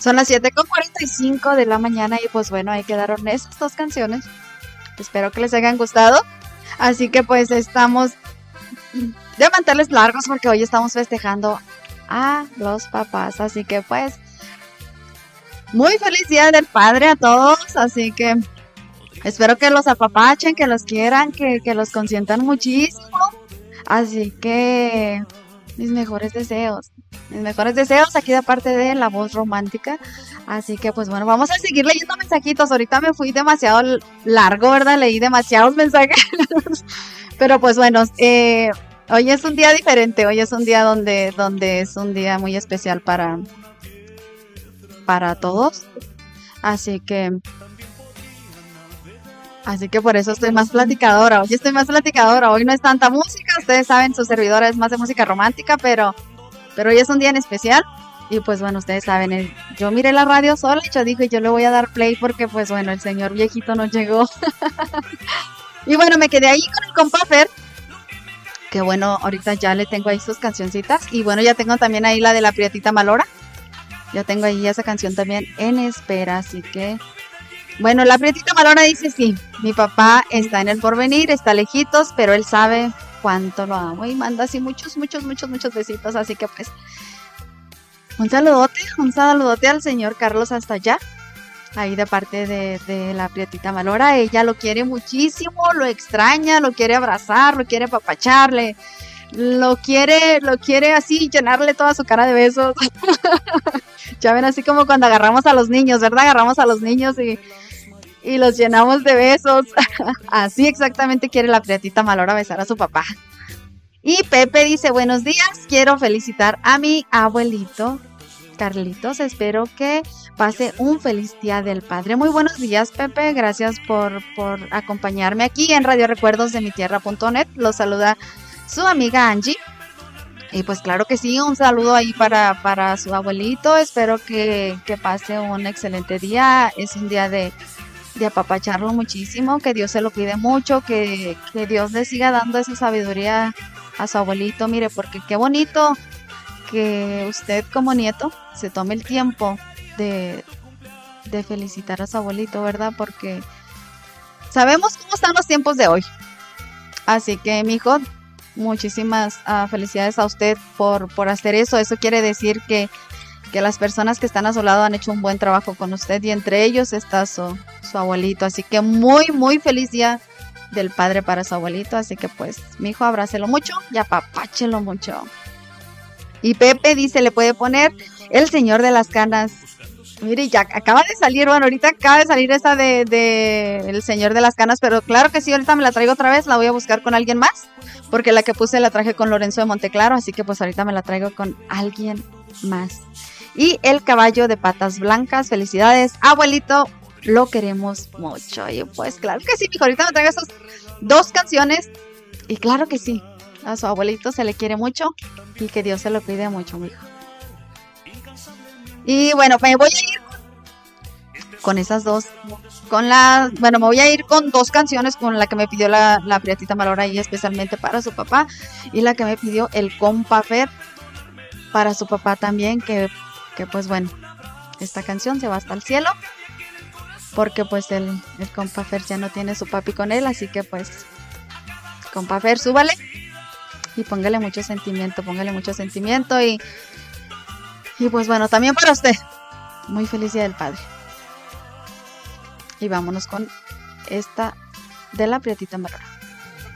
Son las 7:45 de la mañana y pues bueno, ahí quedaron esas dos canciones. Espero que les hayan gustado. Así que pues estamos de manteles largos porque hoy estamos festejando a los papás. Así que pues muy feliz Día del Padre a todos. Así que espero que los apapachen, que los quieran, que los consientan muchísimo. Así que mis mejores deseos. Mis mejores deseos aquí de parte de La Voz Romántica. Así que pues bueno, vamos a seguir leyendo mensajitos. Ahorita me fui demasiado largo, ¿verdad? Leí demasiados mensajes. Pero pues bueno, hoy es un día diferente. Hoy es un día donde es un día muy especial para todos. Así que por eso estoy más platicadora. Hoy estoy más platicadora. Hoy no es tanta música. Ustedes saben, su servidora es más de música romántica, pero hoy es un día en especial. Y pues bueno, ustedes saben, yo miré la radio sola y yo dije, yo le voy a dar play porque pues bueno, el señor viejito no llegó. Y bueno, me quedé ahí con el compa Fer, que bueno, ahorita ya le tengo ahí sus cancioncitas. Y bueno, ya tengo también ahí la de la Prietita Malora. Ya tengo ahí esa canción también en espera, así que... Bueno, la Prietita Malora dice sí, mi papá está en el porvenir, está lejitos, pero él sabe cuánto lo amo y manda así muchos besitos, así que pues un saludote al señor Carlos hasta allá, ahí de parte de la Prietita Malora. Ella lo quiere muchísimo, lo extraña, lo quiere abrazar, lo quiere apapacharle, lo quiere así llenarle toda su cara de besos. Ya ven, así como cuando agarramos a los niños, ¿verdad? Agarramos a los niños y los llenamos de besos. Así exactamente quiere la Prietita Malora besar a su papá. Y Pepe dice, buenos días, quiero felicitar a mi abuelito Carlitos, espero que pase un feliz Día del Padre. Muy buenos días, Pepe, gracias por acompañarme aquí en Radio Recuerdos de mi Tierra.net. Los saluda su amiga Angie. Y pues claro que sí, un saludo ahí para su abuelito. Espero que pase un excelente día. Es un día de apapacharlo muchísimo, que Dios se lo cuide mucho, que Dios le siga dando esa sabiduría a su abuelito. Mire, porque qué bonito que usted como nieto se tome el tiempo de felicitar a su abuelito, ¿verdad? Porque sabemos cómo están los tiempos de hoy. Así que, mijo, muchísimas felicidades a usted por hacer eso. Eso quiere decir que las personas que están a su lado han hecho un buen trabajo con usted y entre ellos está su abuelito. Así que muy feliz Día del Padre para su abuelito. Así que pues, mijo, abrácelo mucho y apapáchelo mucho. Y Pepe dice, le puede poner El Señor de las Canas. Mire, ya acaba de salir, bueno, ahorita acaba de salir esa de El Señor de las Canas, pero claro que sí, ahorita me la traigo otra vez, la voy a buscar con alguien más, porque la que puse la traje con Lorenzo de Monteclaro, así que pues ahorita me la traigo con alguien más. Y El Caballo de Patas Blancas, felicidades, abuelito, lo queremos mucho. Y pues claro que sí, mijo, ahorita me traigo esas dos canciones, y claro que sí, a su abuelito se le quiere mucho, y que Dios se lo cuide mucho, mijo. Y bueno, me voy a ir con esas dos. Me voy a ir con dos canciones, con la que me pidió la Prietita Malora y especialmente para su papá, y la que me pidió el compa Fer para su papá también, que pues bueno, esta canción se va hasta el cielo, porque pues el compa Fer ya no tiene su papi con él, así que pues, compa Fer, súbale y póngale mucho sentimiento y pues bueno, también para usted, muy feliz Día del Padre. Y vámonos con esta de la Prietita Malora.